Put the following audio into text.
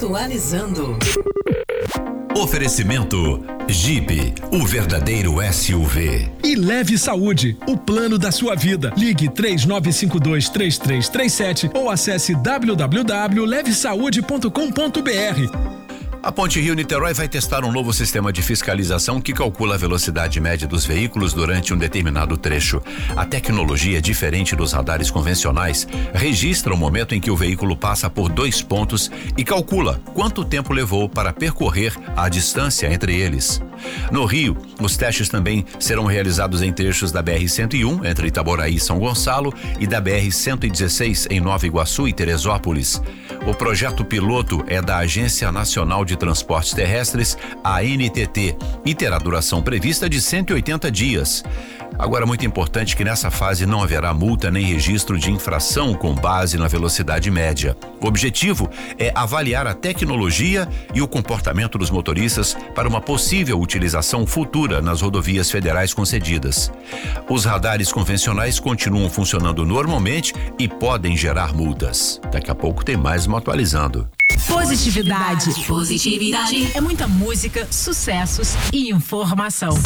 Atualizando. Oferecimento Jeep, o verdadeiro SUV. E Leve Saúde, o plano da sua vida. Ligue 3952-3337 ou acesse www.levesaude.com.br. A Ponte Rio-Niterói vai testar um novo sistema de fiscalização que calcula a velocidade média dos veículos durante um determinado trecho. A tecnologia, diferente dos radares convencionais, registra o momento em que o veículo passa por 2 pontos e calcula quanto tempo levou para percorrer a distância entre eles. No Rio, os testes também serão realizados em trechos da BR-101, entre Itaboraí e São Gonçalo, e da BR-116, em Nova Iguaçu e Teresópolis. O projeto piloto é da Agência Nacional de Transportes Terrestres, a ANTT, e terá duração prevista de 180 dias. Agora, muito importante que nessa fase não haverá multa nem registro de infração com base na velocidade média. O objetivo é avaliar a tecnologia e o comportamento dos motoristas para uma possível utilização futura nas rodovias federais concedidas. Os radares convencionais continuam funcionando normalmente e podem gerar multas. Daqui a pouco tem mais uma atualizando. Positividade. É muita música, sucessos e informação.